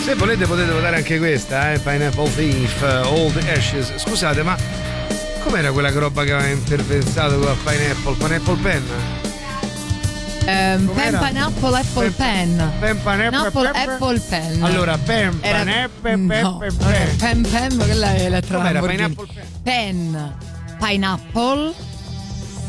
Se volete potete votare anche questa, Pineapple Thief, Old Ashes. Scusate, ma com'era quella roba che aveva interpretato con la Pineapple Pen? Pineapple Apple Pen. Apple Pen. Allora, Pen, quella è la Com'era Pineapple Pen? Pineapple